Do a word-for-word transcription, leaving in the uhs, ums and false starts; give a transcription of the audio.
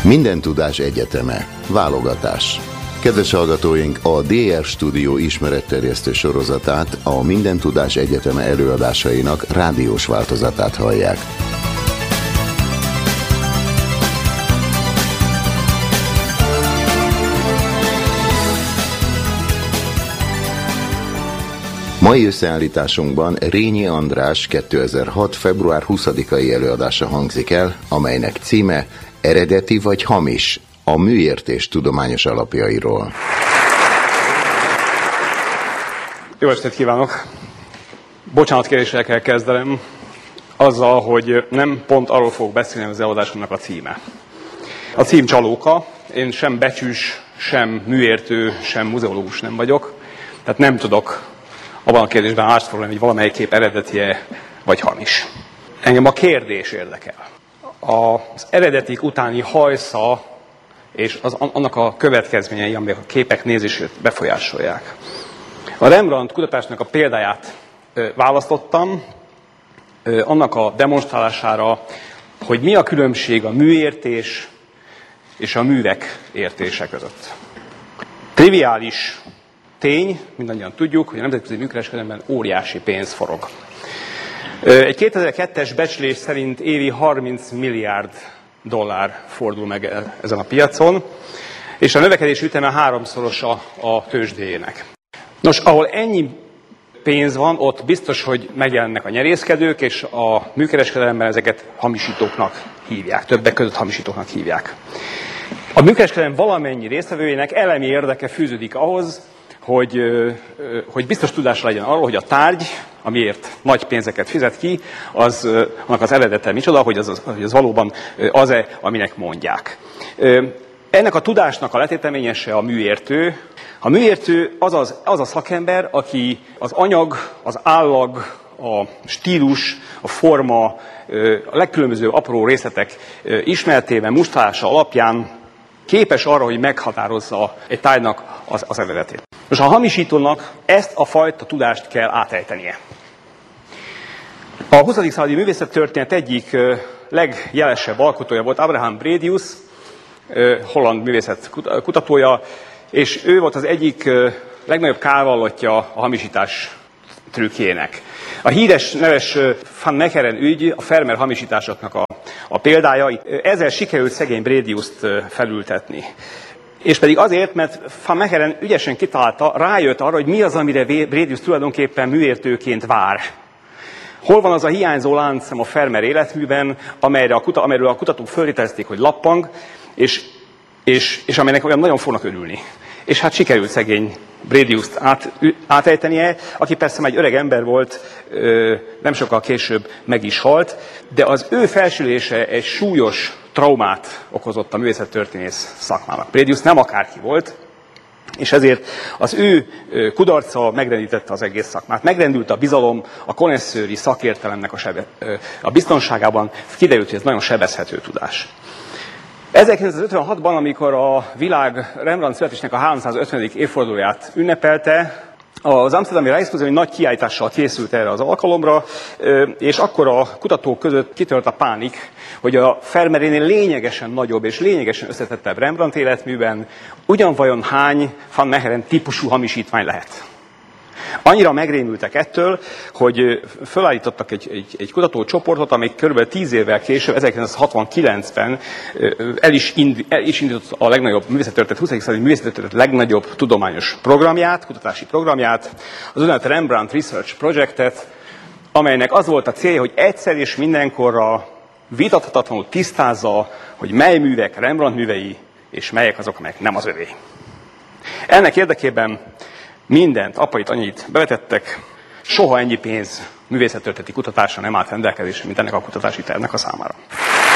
Minden tudás egyeteme. Válogatás. Kedves hallgatóink, a dé er Stúdió ismeretterjesztő sorozatát, a Minden tudás egyeteme előadásainak rádiós változatát hallják. Mai összeállításunkban Rényi András kétezer-hat. február huszadikai előadása hangzik el, amelynek címe Eredeti vagy hamis? A műértés tudományos alapjairól. Jó estét kívánok! Bocsánatkéréssel kell kezdenem azzal, hogy nem pont arról fogok beszélni, az előadásomnak a címe. A cím csalóka, én sem becsűs, sem műértő, sem muzeológus nem vagyok, tehát nem tudok abban a kérdésben állást foglalni, hogy valamelyik kép eredeti-e vagy hamis. Engem a kérdés érdekel. Az eredetik utáni hajsza és az, annak a következményei, amelyek a képek nézését befolyásolják. A Rembrandt kutatásnak a példáját ö, választottam, ö, annak a demonstrálására, hogy mi a különbség a műértés és a művek értése között. Triviális tény, mindannyian tudjuk, hogy a nemzetközi műkereskedelemben óriási pénz forog. Egy kétezer-kettes becslés szerint évi harminc milliárd dollár fordul meg ezen a piacon, és a növekedés üteme háromszorosa a tőzsdéjének. Nos, ahol ennyi pénz van, ott biztos, hogy megjelennek a nyerészkedők, és a műkereskedelemben ezeket hamisítóknak hívják, többek között hamisítóknak hívják. A műkereskedelem valamennyi résztvevőjének elemi érdeke fűződik ahhoz, hogy, hogy biztos tudása legyen arról, hogy a tárgy, amiért nagy pénzeket fizet ki, az, annak az eredete micsoda, hogy az, hogy az valóban az-e, aminek mondják. Ennek a tudásnak a letéteményese a műértő. A műértő az, az, az a szakember, aki az anyag, az állag, a stílus, a forma, a legkülönbözőbb apró részletek ismeretében, mustrálása alapján képes arra, hogy meghatározza egy tárgynak az, az eredetét. Most a hamisítónak ezt a fajta tudást kell átejtenie. A huszadik századi művészettörténet egyik legjelesebb alkotója volt Abraham Bredius, holland művészet kutatója, és ő volt az egyik legnagyobb kárvallottja a hamisítás trükkjének. A híres, neves Van Mechelen ügy, a Vermeer hamisításoknak a, a példája, ezzel sikerült szegény Brediust felültetni. És pedig azért, mert Van Mechelen ügyesen kitalálta, rájött arra, hogy mi az, amire Bredius tulajdonképpen műértőként vár. Hol van az a hiányzó láncszem a Vermeer életműben, amelyre a kuta, amelyről a kutatók föltételezték, hogy lappang, és, és, és amelynek olyan nagyon fognak örülni. És hát sikerült szegény Brediust át, átejtenie, aki persze már egy öreg ember volt, nem sokkal később meg is halt, de az ő felsülése egy súlyos traumát okozott a művészettörténész szakmának. Bredius nem akárki volt, és ezért az ő kudarca megrendítette az egész szakmát. Megrendült a bizalom, a konnesszőri szakértelemnek a, sebe, a biztonságában, kiderült, hogy ez nagyon sebezhető tudás. ezerkilencszázötvenhatban, amikor a világ Rembrandt születésnek a háromszázötvenedik évfordulóját ünnepelte, az Amsterdami Rijksmuseum egy nagy kiállítással készült erre az alkalomra, és akkor a kutatók között kitört a pánik, hogy a Vermeerénél lényegesen nagyobb és lényegesen összetettebb Rembrandt életműben ugyan vajon hány Van Mechelen típusú hamisítvány lehet. Annyira megrémültek ettől, hogy felállítottak egy, egy, egy kutatócsoportot, amely kb. tíz évvel később, ezerkilencszázhatvankilencben el is, ind, el is indított a legnagyobb művészettörténet, huszadik századi művészettörténet legnagyobb tudományos programját, kutatási programját, az úgynevezett Rembrandt Research Projectet, amelynek az volt a célja, hogy egyszer és mindenkorra vitathatatlanul tisztázza, hogy mely művek Rembrandt művei, és melyek azok, amelyek nem az övé. Ennek érdekében mindent, apait, anyait bevetettek, soha ennyi pénz művészettörténeti kutatásra nem állt rendelkezésre, mint ennek a kutatási tervnek a számára.